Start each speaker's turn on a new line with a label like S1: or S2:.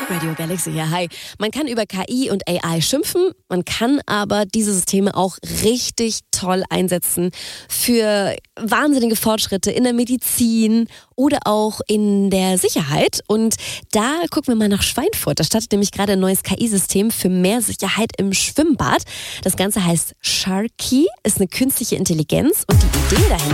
S1: Radio Galaxy hier, hi. Man kann über KI und AI schimpfen, man kann aber diese Systeme auch richtig toll einsetzen für wahnsinnige Fortschritte in der Medizin oder auch in der Sicherheit. Und da gucken wir mal nach Schweinfurt. Da startet nämlich gerade ein neues KI-System für mehr Sicherheit im Schwimmbad. Das Ganze heißt Sharky, ist eine künstliche Intelligenz und die Idee dahinter